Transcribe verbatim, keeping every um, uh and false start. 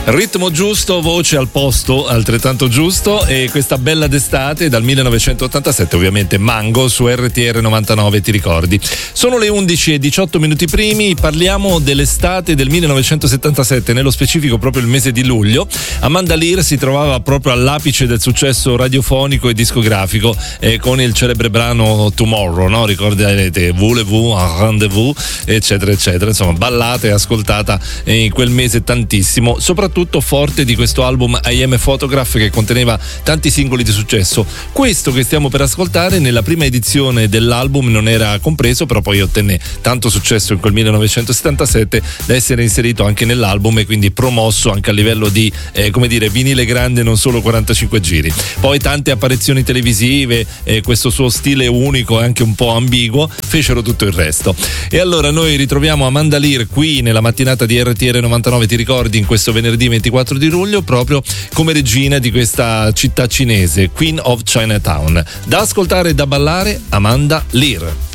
Ritmo giusto, voce al posto altrettanto giusto, e questa bella d'estate dal millenovecentottantasette, ovviamente Mango su R T R novantanove, ti ricordi. Sono le undici e diciotto minuti primi, parliamo dell'estate del millenovecentosettantasette, nello specifico proprio il mese di luglio. Amanda Lear si trovava proprio all'apice del successo radiofonico e discografico eh, con il celebre brano Tomorrow, no? Ricorderete Voulez-vous un rendez-vous, eccetera eccetera, insomma ballata e ascoltata in quel mese tantissimo, soprattutto forte di questo album I Am a Photograph, che conteneva tanti singoli di successo. Questo che stiamo per ascoltare nella prima edizione dell'album non era compreso, però poi ottenne tanto successo in quel millenovecentosettantasette da essere inserito anche nell'album e quindi promosso anche a livello di eh, come dire vinile grande, non solo quarantacinque giri. Poi tante apparizioni televisive, eh, questo suo stile unico e anche un po' ambiguo fecero tutto il resto. E allora noi ritroviamo Amanda Lear qui nella mattinata di R T R novantanove, ti ricordi, in questo venerdì ventiquattro di luglio, proprio come regina di questa città cinese, Queen of Chinatown. Da ascoltare e da ballare, Amanda Lear.